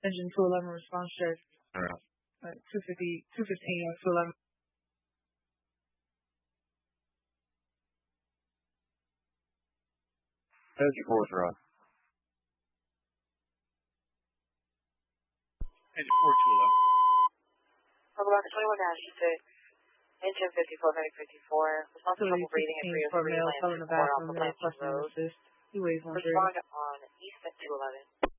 Engine 211 response check. Alright. 215, 211. Engine 4 is right. Engine 4, 211. Block 21-6, engine 54, response to trouble breathing at 303 Land 4 off of Lansing Road. He weighs 130. Respond on East at 211.